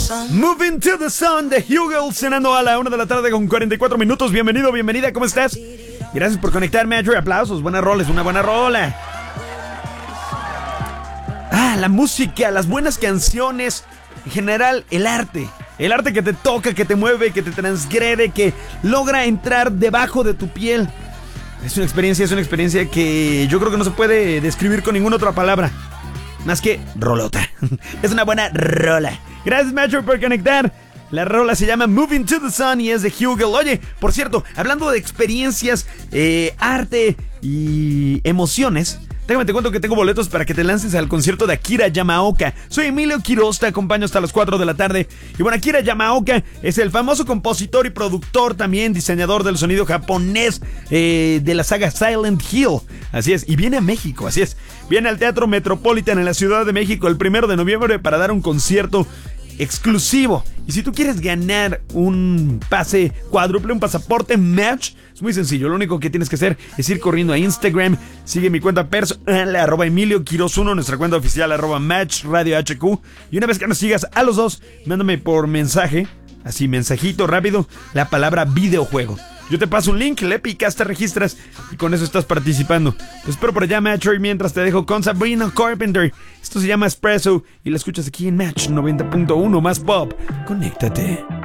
Moving to the Sun de Hugel, cenando a la 1 de la tarde con 44 minutos. Bienvenido, bienvenida, ¿cómo estás? Gracias por conectarme, Andrew. Aplausos, buena rola, es una buena rola. La música, las buenas canciones, en general, el arte. El arte que te toca, que te mueve, que te transgrede, que logra entrar debajo de tu piel. Es una experiencia que yo creo que no se puede describir con ninguna otra palabra más que rolota. Es una buena rola. Gracias, Metro, por conectar. La rola se llama Moving to the Sun y es de Hugel. Oye, por cierto, hablando de experiencias, arte y emociones, déjame te cuento que tengo boletos para que te lances al concierto de Akira Yamaoka. Soy Emilio Quiroz, te acompaño hasta las 4 de la tarde. Y bueno, Akira Yamaoka es el famoso compositor y productor, también diseñador del sonido japonés de la saga Silent Hill. Así es, y viene a México, así es. Viene al Teatro Metropolitan en la Ciudad de México el 1 de noviembre para dar un concierto exclusivo. Y si tú quieres ganar un pase cuádruple, un pasaporte match, es muy sencillo. Lo único que tienes que hacer es ir corriendo a Instagram. Sigue mi cuenta personal, @Emilio Quiroz 1, nuestra cuenta oficial, @Match Radio HQ. Y una vez que nos sigas a los dos, mándame por mensaje, así mensajito rápido, la palabra videojuego. Yo te paso un link, le picas, te registras y con eso estás participando. Te espero por allá, Match, y mientras te dejo con Sabrina Carpenter. Esto se llama Espresso y la escuchas aquí en Match 90.1 más pop. Conéctate.